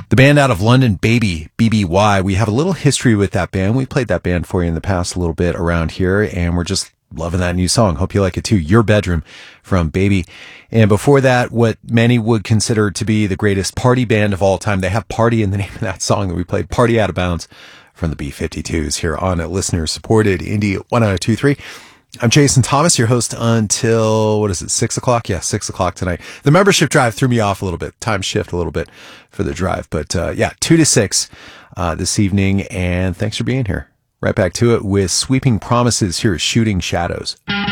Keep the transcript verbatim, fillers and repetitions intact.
The band out of London, Baby, B B Y. We have a little history with that band. We played that band for you in the past a little bit around here, and we're just loving that new song. Hope you like it too. Your Bedroom from Baby. And before that, what many would consider to be the greatest party band of all time. They have Party in the name of that song that we played, Party Out of Bounds from the B fifty-twos here on a listener-supported Indie one oh two three. I'm Jason Thomas, your host until, what is it, six o'clock? Yeah, six o'clock tonight. The membership drive threw me off a little bit. Time shift a little bit for the drive. But uh, yeah, two to six uh, this evening. And thanks for being here. Right back to it with Sweeping Promises. Here is Shooting Shadows.